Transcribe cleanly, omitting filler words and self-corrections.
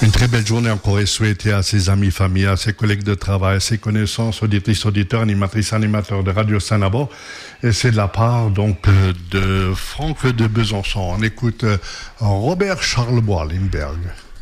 Une très belle journée encore est souhaitée à ses amis, familles, à ses collègues de travail, à ses connaissances, auditrices, auditeurs, animatrices, animateurs de Radio Saint-Nabord. Et c'est de la part donc de Franck de Besançon. On écoute Robert Charlebois Lindbergh.